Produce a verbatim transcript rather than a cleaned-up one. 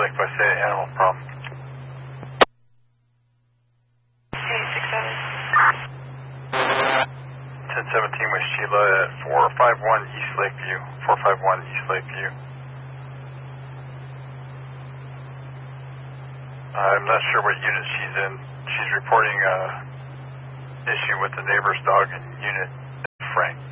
Lake by Say Animal Problem. eight six seven. ten seventeen with Sheila at four five one East Lakeview. four five one East Lakeview. I'm not sure what unit she's in. She's reporting a issue with the neighbor's dog in unit Frank.